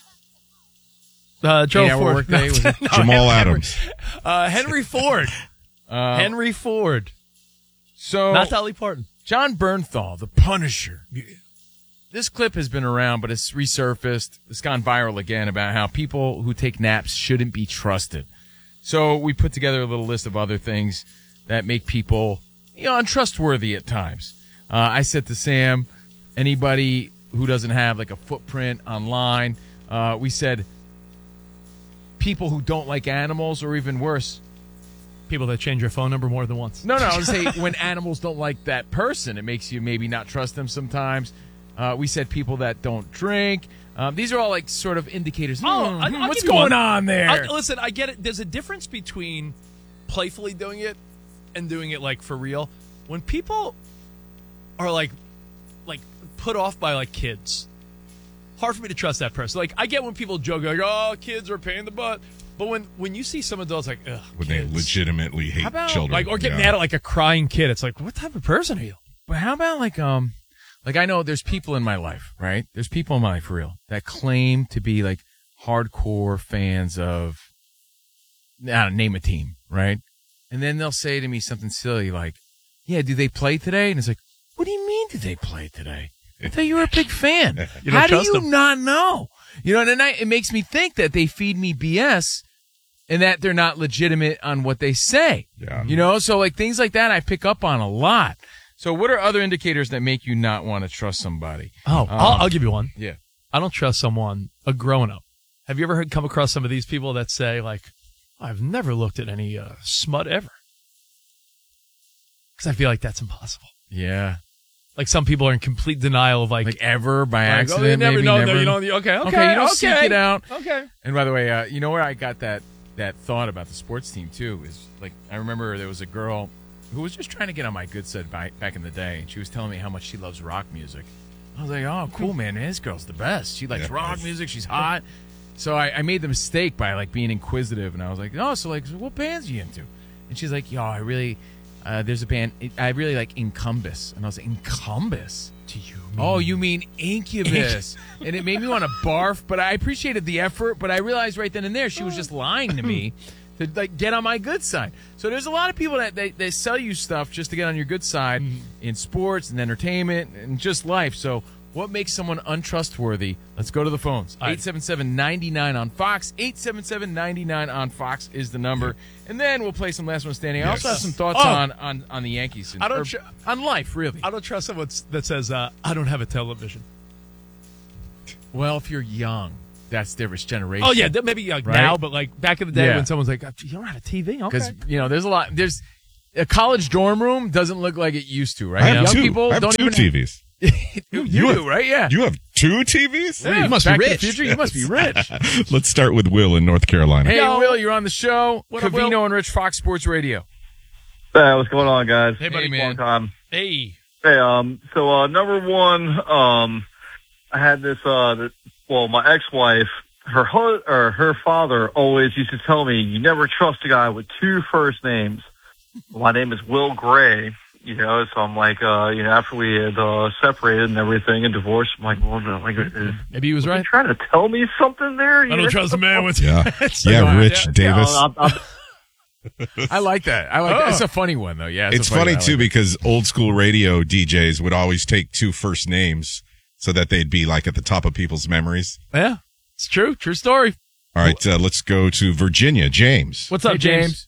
Joe Ford. Workday, was it? Jamal Adams. Henry Ford. Henry Ford. So not Dolly Parton. John Bernthal, the Punisher. This clip has been around, but it's resurfaced. It's gone viral again about how people who take naps shouldn't be trusted. So we put together a little list of other things that make people, untrustworthy at times. I said to Sam, anybody who doesn't have like a footprint online, we said people who don't like animals, or even worse, people that change your phone number more than once. No, I was saying when animals don't like that person, it makes you maybe not trust them sometimes. We said people that don't drink. These are all like sort of indicators. What's going on there? Listen, I get it. There's a difference between playfully doing it and doing it like for real. When people are like put off by like kids, hard for me to trust that person. Like I get when people joke like, "Oh, kids are a pain in the butt," but when you see some adults like, "Ugh," when kids. they legitimately hate children, like or get mad at like a crying kid, it's like, what type of person are you? But how about like I know there's people in my life, right? There's people in my life for real that claim to be like hardcore fans of, name a team, right? And then they'll say to me something silly like, yeah, do they play today? And it's like, what do you mean do they play today? I thought you were a big fan. How do you not know? And then it makes me think that they feed me BS and that they're not legitimate on what they say. Yeah. So like things like that I pick up on a lot. So what are other indicators that make you not want to trust somebody? I'll give you one. Yeah. I don't trust someone, a grown-up. Have you ever come across some of these people that say, like, I've never looked at any smut ever? Because I feel like that's impossible. Yeah. Like some people are in complete denial of like ever by accident. Never. Maybe No, never. you don't. Okay. You don't seek it out. Okay. And by the way, you know where I got that thought about the sports team too is like I remember there was a girl who was just trying to get on my good side back in the day, and she was telling me how much she loves rock music. I was like, oh, cool, man. This girl's the best. She likes rock music. She's hot. So I made the mistake by like being inquisitive, and I was like, oh, so what bands are you into? And she's like, yo, I really, there's a band, I really like Incubus. And I was like, Incubus? Do you mean? Oh, you mean Incubus. And it made me want to barf, but I appreciated the effort, but I realized right then and there she was just lying to me to like get on my good side. So there's a lot of people that they sell you stuff just to get on your good side in sports and entertainment and just life. So what makes someone untrustworthy? Let's go to the phones. 877-99 on Fox. 877-99 on Fox is the number. And then we'll play some Last One Standing. I also have some thoughts on the Yankees. On life, really. I don't trust someone that says, I don't have a television. Well, if you're young, that's different generation. Oh, yeah, maybe like right? now, but like back in the day when someone's like, you don't have a TV? Okay. Because, there's a lot. There's a college dorm room doesn't look like it used to, right? I have Young two. people I have don't two even TVs. You do, right? Yeah. You have 2 TVs? Yeah, you must be rich. You must be rich. Let's start with Will in North Carolina. Hey, Will, you're on the show. What up, Will? Covino and Rich, Fox Sports Radio. Hey, what's going on, guys? Hey, buddy, Long time. Hey. Hey, so number one, I had this, my ex-wife, her father always used to tell me, you never trust a guy with 2 first names. My name is Will Gray. So I'm like, after we had separated and everything and divorced, I'm like, well, maybe he was right. Trying to tell me something there? I don't trust a man with Rich Davis. I like that. That. It's a funny one, though. Yeah, it's funny, too, because old school radio DJs would always take 2 first names so that they'd be like at the top of people's memories. Yeah, it's true. True story. All right, let's go to Virginia. James. What's up, James?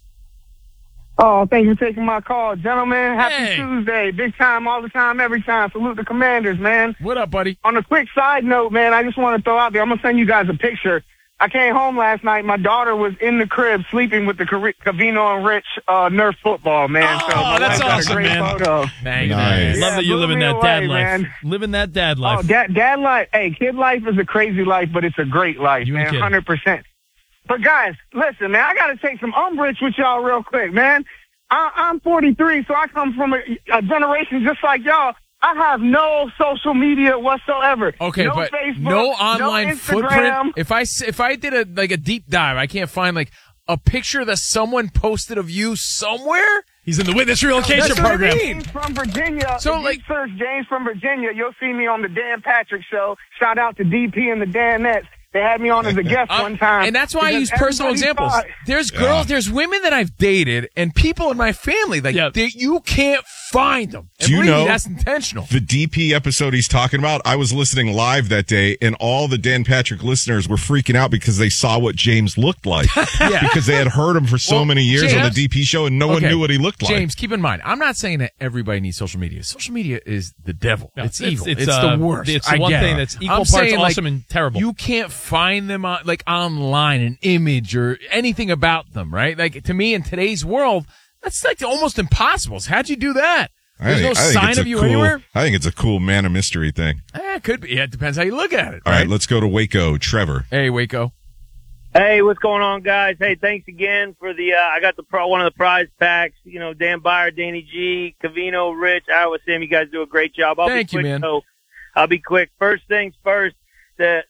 Oh, thank you for taking my call. Gentlemen, happy Tuesday. Big time, all the time, every time. Salute the Commanders, man. What up, buddy? On a quick side note, man, I just want to throw out there, I'm going to send you guys a picture. I came home last night. My daughter was in the crib sleeping with the Covino and Rich Nerf football, man. Oh, that's awesome, great man. Photo. Nice. Love that you're living that dad life. Man. Living that dad life. Oh, dad life. Hey, kid life is a crazy life, but it's a great life, man. 100%. But, guys, listen, man, I got to take some umbrage with y'all real quick, man. I'm 43, so I come from a generation just like y'all. I have no social media whatsoever. Okay, no but Facebook, no online no footprint. If I did a deep dive, I can't find like a picture that someone posted of you somewhere. He's in the witness relocation program. James from Virginia. So, if you search James from Virginia, you'll see me on the Dan Patrick Show. Shout out to DP and the Danettes. They had me on as a guest one time. And that's why I use personal examples. There's girls, there's women that I've dated, and people in my family, you can't find them. Do you know that's intentional? The DP episode he's talking about, I was listening live that day, and all the Dan Patrick listeners were freaking out because they saw what James looked like. Because they had heard him for so many years on the DP show, and no one knew what he looked like. James, keep in mind, I'm not saying that everybody needs social media. Social media is the devil. It's evil. It's the worst. It's the one thing that's equal parts awesome and terrible. You can't find them on, online, an image or anything about them, right? Like, to me, in today's world, that's like almost impossible. So how'd you do that? There's no sign of you anywhere? I think it's a cool man of mystery thing. It could be. Yeah, it depends how you look at it. All right, let's go to Waco. Trevor. Hey, Waco. Hey, what's going on, guys? Hey, thanks again for the, I got one of the prize packs, Dan Byer, Danny G, Covino, Rich, Iowa Sam, you guys do a great job. Thank you, man. So I'll be quick. First things first, the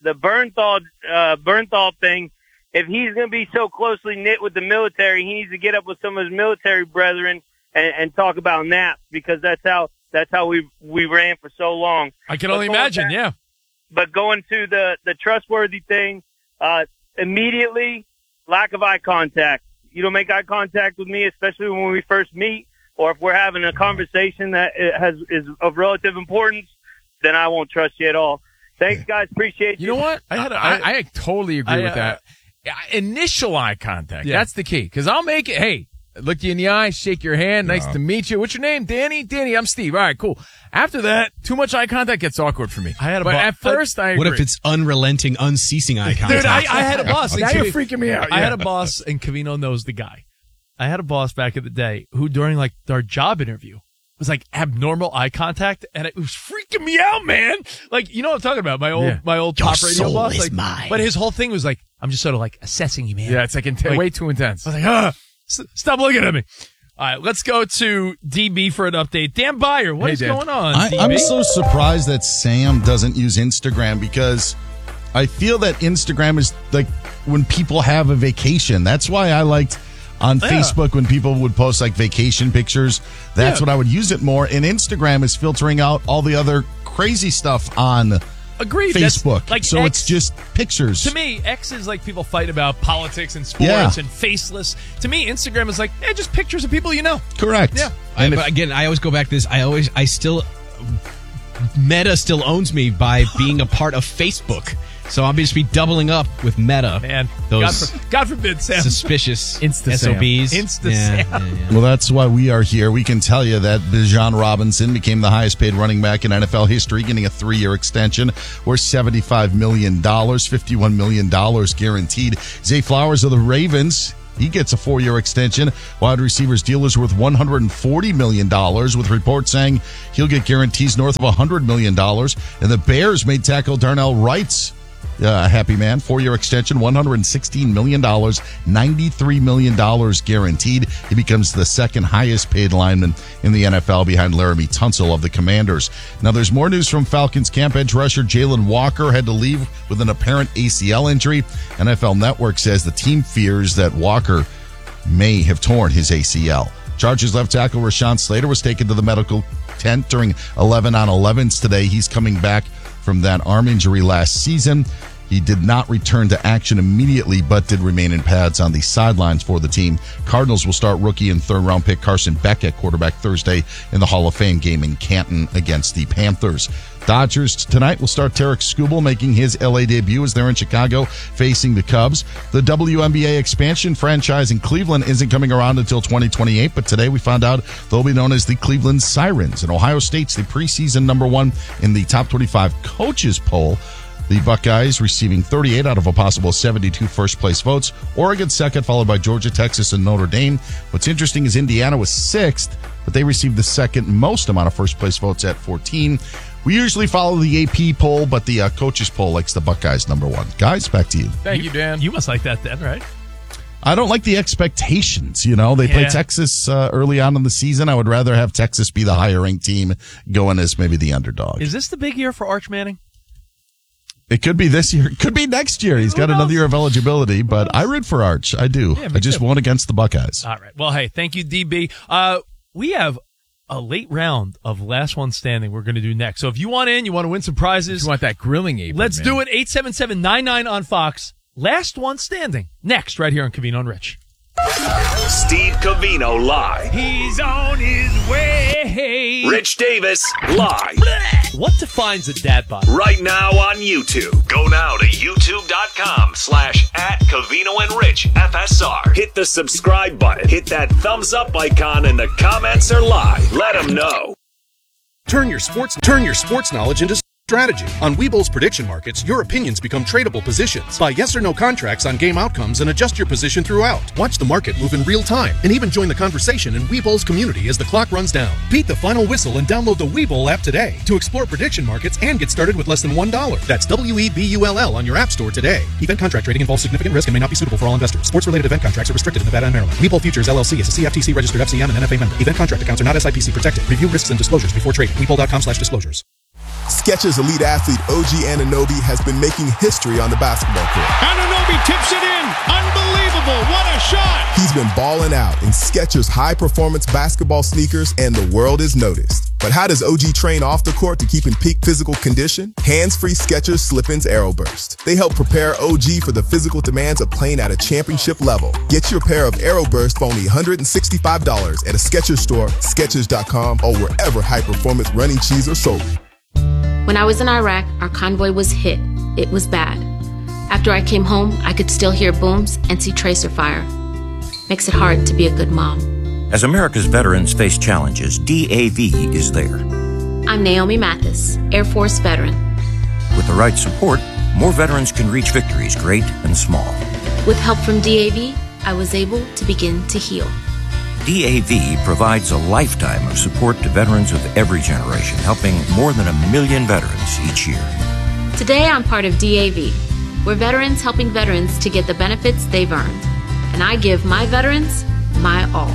Bernthal thing, if he's going to be so closely knit with the military, he needs to get up with some of his military brethren and talk about naps, because that's how we ran for so long. I can only imagine, yeah. But going to the trustworthy thing, immediately, lack of eye contact. You don't make eye contact with me, especially when we first meet, or if we're having a conversation that is of relative importance, then I won't trust you at all. Thanks, guys. Appreciate you. You know what? I totally agree with that. Initial eye contact. Yeah. That's the key. Because I'll make it. Hey, look you in the eye, shake your hand. Nice to meet you. What's your name? Danny? Danny, I'm Steve. All right, cool. After that, too much eye contact gets awkward for me. But at first, I agree. What if it's unrelenting, unceasing eye contact? Dude, I had a boss. Now you're freaking me out. I had a boss, and Covino knows the guy. I had a boss back in the day who, during our job interview, was abnormal eye contact, and it was freaking me out, man. You know what I'm talking about? My old Your pop radio soul boss. is mine. But his whole thing was I'm just sort of assessing you, man. Yeah, it's way too intense. I was like, stop looking at me. All right, let's go to DB for an update. Dan Byer, what is going on? I'm so surprised that Sam doesn't use Instagram, because I feel that Instagram is when people have a vacation. That's why I liked on Facebook when people would post vacation pictures. That's what I would use it more. And Instagram is filtering out all the other crazy stuff on Agreed. Facebook. That's like so X, it's just pictures. To me, X is like people fight about politics and sports and faceless. To me, Instagram is like, just pictures of people you know. Correct. Yeah. But again, I always go back to this. Meta still owns me by being a part of Facebook. So I'll just be doubling up with Meta. Man, those God forbid, Sam. Suspicious Insta-Sam. SOBs. Insta-Sam. Well, that's why we are here. We can tell you that Bijan Robinson became the highest paid running back in NFL history, getting a 3-year extension worth $75 million, $51 million guaranteed. Zay Flowers of the Ravens, he gets a 4-year extension. Wide receivers deal is worth $140 million, with reports saying he'll get guarantees north of $100 million. And the Bears made tackle Darnell Wright's happy man, 4-year extension, $116 million, $93 million guaranteed. He becomes the second highest paid lineman in the NFL behind Laramie Tunsil of the Commanders. Now, there's more news from Falcons camp. Edge rusher Jalen Walker had to leave with an apparent ACL injury. NFL Network says the team fears that Walker may have torn his ACL. Chargers left tackle Rashawn Slater was taken to the medical tent during 11-on-11s today. He's coming back from that arm injury last season. He did not return to action immediately, but did remain in pads on the sidelines for the team. Cardinals will start rookie and third-round pick Carson Beck at quarterback Thursday in the Hall of Fame game in Canton against the Panthers. Dodgers tonight will start Tarek Skubal making his LA debut as they're in Chicago facing the Cubs. The WNBA expansion franchise in Cleveland isn't coming around until 2028, but today we found out they'll be known as the Cleveland Sirens. And Ohio State's the preseason number 1 in the top 25 coaches poll. The Buckeyes receiving 38 out of a possible 72 first-place votes. Oregon second, followed by Georgia, Texas, and Notre Dame. What's interesting is Indiana was 6th, but they received the second most amount of first-place votes at 14. We usually follow the AP poll, but the coaches poll likes the Buckeyes number 1. Guys, back to you. Thank you, Dan. You must like that then, right? I don't like the expectations. They play Texas early on in the season. I would rather have Texas be the higher-ranked team going as maybe the underdog. Is this the big year for Arch Manning? It could be this year. It could be next year. He's got another year of eligibility, but I root for Arch. I do. Yeah, I just won against the Buckeyes. All right. Well, hey, thank you, DB. We have a late round of Last One Standing we're going to do next. So if you want to win some prizes. If you want that grilling apron, let's do it. 877-99 on Fox. Last One Standing. Next, right here on Covino and Rich. Steve Covino live. He's on his way. Rich Davis live. What defines a dad bod? Right now on YouTube. Go now to youtube.com/@Covino and Rich FSR. Hit the subscribe button. Hit that thumbs up icon, and the comments are live. Let them know. Turn your sports knowledge into strategy. On Webull's prediction markets, your opinions become tradable positions. Buy yes or no contracts on game outcomes and adjust your position throughout. Watch the market move in real time and even join the conversation in Webull's community as the clock runs down. Beat the final whistle and download the Webull app today to explore prediction markets and get started with less than $1. That's WEBULL on your app store today. Event contract trading involves significant risk and may not be suitable for all investors. Sports-related event contracts are restricted in Nevada and Maryland. Webull Futures LLC is a CFTC registered FCM and NFA member. Event contract accounts are not SIPC protected. Review risks and disclosures before trading. Webull.com/disclosures. Skechers elite athlete OG Anunoby has been making history on the basketball court. Anunoby tips it in. Unbelievable. What a shot. He's been balling out in Skechers high-performance basketball sneakers, and the world has noticed. But how does OG train off the court to keep in peak physical condition? Hands-free Skechers Slip-ins Aeroburst. They help prepare OG for the physical demands of playing at a championship level. Get your pair of Aeroburst for only $165 at a Skechers store, Skechers.com, or wherever high-performance running shoes are sold. When I was in Iraq, our convoy was hit. It was bad. After I came home, I could still hear booms and see tracer fire. Makes it hard to be a good mom. As America's veterans face challenges, DAV is there. I'm Naomi Mathis, Air Force veteran. With the right support, more veterans can reach victories great and small. With help from DAV, I was able to begin to heal. DAV provides a lifetime of support to veterans of every generation, helping more than 1 million veterans each year. Today, I'm part of DAV. We're veterans helping veterans to get the benefits they've earned. And I give my veterans my all.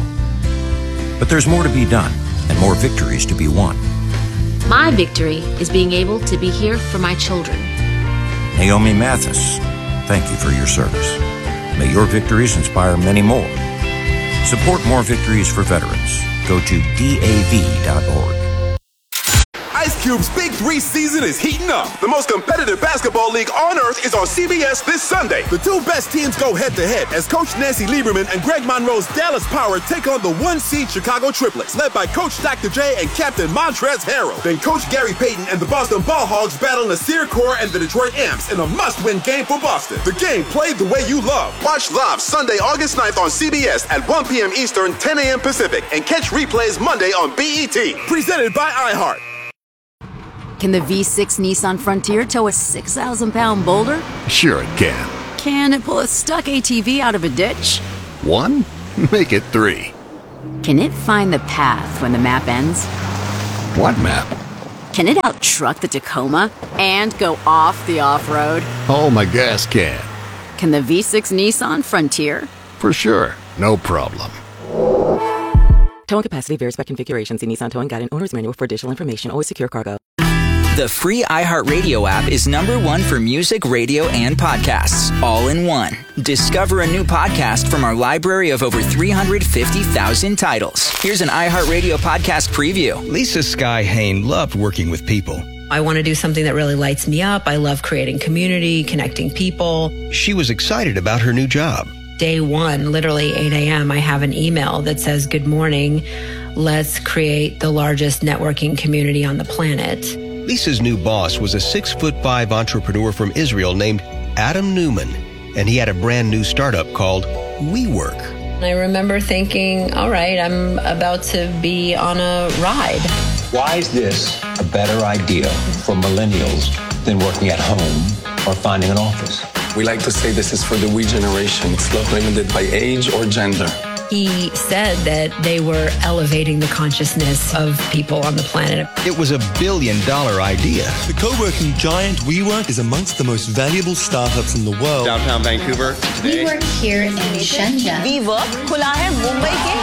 But there's more to be done and more victories to be won. My victory is being able to be here for my children. Naomi Mathis, thank you for your service. May your victories inspire many more. Support more victories for veterans. Go to DAV.org. Ice Cube's Big 3 season is heating up. The most competitive basketball league on earth is on CBS this Sunday. The two best teams go head-to-head as Coach Nancy Lieberman and Greg Monroe's Dallas Power take on the 1-seed Chicago Triplets, led by Coach Dr. J and Captain Montrezl Harrell. Then Coach Gary Payton and the Boston Ball Hogs battle Nasir Kaur and the Detroit Amps in a must-win game for Boston. The game played the way you love. Watch live Sunday, August 9th on CBS at 1 p.m. Eastern, 10 a.m. Pacific, and catch replays Monday on BET. Presented by iHeart. Can the V6 Nissan Frontier tow a 6,000-pound boulder? Sure it can. Can it pull a stuck ATV out of a ditch? 1? Make it 3. Can it find the path when the map ends? What map? Can it out-truck the Tacoma and go off the off-road? Oh, my gas can. Can the V6 Nissan Frontier? For sure. No problem. Towing capacity varies by configuration. See Nissan Towing Guide and Owner's Manual for additional information. Always secure cargo. The free iHeartRadio app is #1 for music, radio, and podcasts, all in one. Discover a new podcast from our library of over 350,000 titles. Here's an iHeartRadio podcast preview. Lisa Sky Hain loved working with people. I want to do something that really lights me up. I love creating community, connecting people. She was excited about her new job. Day one, literally 8 a.m., I have an email that says, "Good morning. Let's create the largest networking community on the planet." Lisa's new boss was a 6'5" entrepreneur from Israel named Adam Newman, and he had a brand new startup called WeWork. I remember thinking, all right, I'm about to be on a ride. Why is this a better idea for millennials than working at home or finding an office? We like to say this is for the we generation. It's not limited by age or gender. He said that they were elevating the consciousness of people on the planet. It was $1 billion idea. The co-working giant WeWork is amongst the most valuable startups in the world. Downtown Vancouver today. We work here in Shenzhen. WeWork खुला है मुंबई के.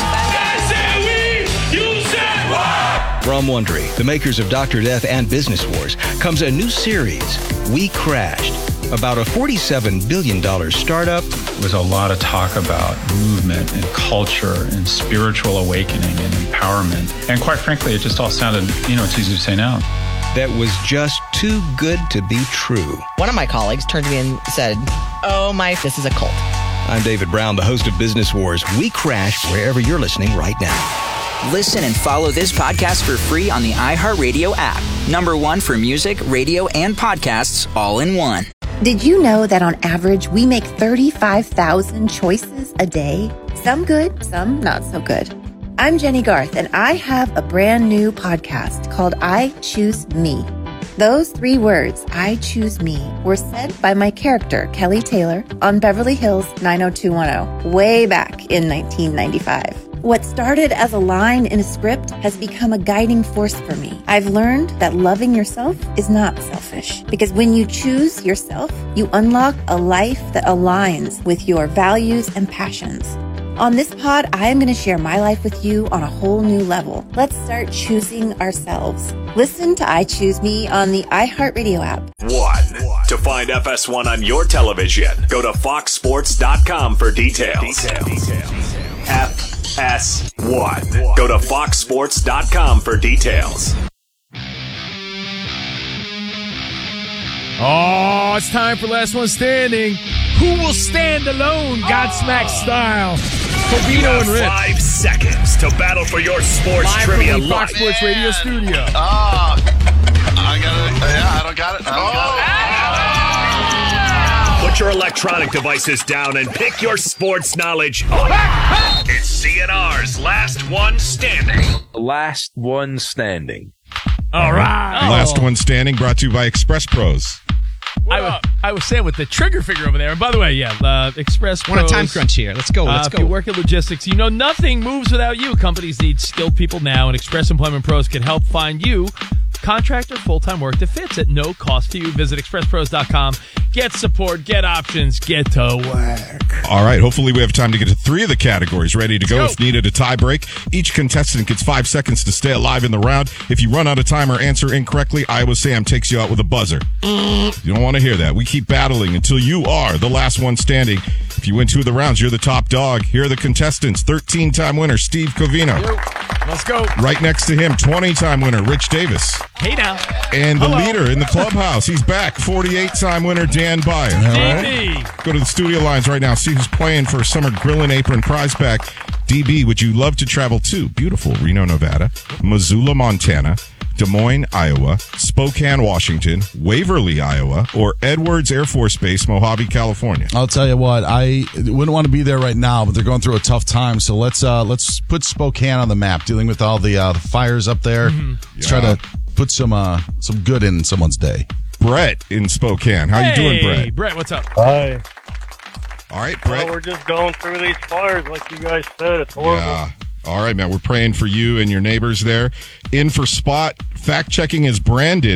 From Wondery, the makers of Dr. Death and Business Wars, comes a new series, We Crashed, about a $47 billion startup. There was a lot of talk about movement and culture and spiritual awakening and empowerment. And quite frankly, it just all sounded, it's easy to say now. That was just too good to be true. One of my colleagues turned to me and said, this is a cult. I'm David Brown, the host of Business Wars. We Crash wherever you're listening right now. Listen and follow this podcast for free on the iHeartRadio app. #1 for music, radio, and podcasts, all in one. Did you know that on average, we make 35,000 choices a day? Some good, some not so good. I'm Jenny Garth, and I have a brand new podcast called I Choose Me. Those 3 words, I choose me, were said by my character, Kelly Taylor, on Beverly Hills 90210, way back in 1995. What started as a line in a script has become a guiding force for me. I've learned that loving yourself is not selfish, because when you choose yourself, you unlock a life that aligns with your values and passions. On this pod, I am going to share my life with you on a whole new level. Let's start choosing ourselves. Listen to I Choose Me on the iHeartRadio app. 1. To find FS1 on your television, go to foxsports.com for details. FS1. Go to foxsports.com for details. Oh, it's time for Last One Standing. Who will stand alone, Godsmack style? Covino and Rich. 5 seconds to battle for your sports Live trivia from the Fox Sports Radio studio. I don't got it. Put your electronic devices down and pick your sports knowledge up. It's CNR's Last One Standing. Last One Standing. All right. Last One Standing brought to you by Express Pros. I was saying with the trigger finger over there. And by the way, Express Pros. We're on a time crunch here. Let's go. If you work in logistics, nothing moves without you. Companies need skilled people now, and Express Employment Pros can help find you contract or full-time work that fits at no cost to you. Visit expresspros.com. Get support, get options, get to work. All right. Hopefully we have time to get to 3 of the categories ready to go. If needed, a tie break. Each contestant gets 5 seconds to stay alive in the round. If you run out of time or answer incorrectly, Iowa Sam takes you out with a buzzer. You don't want to hear that. We keep battling until you are the last one standing. If you win 2 of the rounds, you're the top dog. Here are the contestants. 13-time winner, Steve Covino. Let's go. Right next to him, 20-time winner, Rich Davis. Hey now. And the leader in the clubhouse, he's back. 48-time winner Dan Byer. DB. Go to the studio lines right now. See who's playing for a summer grill and apron prize pack. DB, would you love to travel to beautiful Reno, Nevada, Missoula, Montana, Des Moines, Iowa, Spokane, Washington, Waverly, Iowa, or Edwards Air Force Base, Mojave, California? I'll tell you what, I wouldn't want to be there right now, but they're going through a tough time. So let's put Spokane on the map, dealing with all the fires up there. Let's try to put some good in someone's day. Brett in Spokane. How you doing, Brett? Hey, Brett, what's up? Hi. All right, Brett. Well, we're just going through these fires, like you guys said. It's horrible. Yeah. All right, man. We're praying for you and your neighbors there. In for Spot. Fact checking is Brandon.